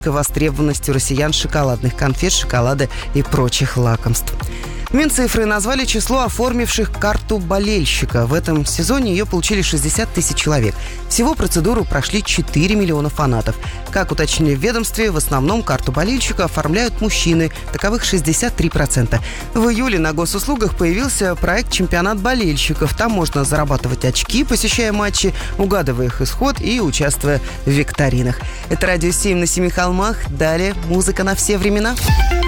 востребованностью россиян шоколадных конфет, шоколада и прочих лакомств. Минцифры назвали число оформивших карту болельщика. В этом сезоне ее получили 60 тысяч человек. Всего процедуру прошли 4 миллиона фанатов. Как уточнили в ведомстве, в основном карту болельщика оформляют мужчины, таковых 63%. В июле на госуслугах появился проект «Чемпионат болельщиков». Там можно зарабатывать очки, посещая матчи, угадывая их исход и участвуя в викторинах. Это «Радио 7 на Семи холмах». Далее музыка на все времена.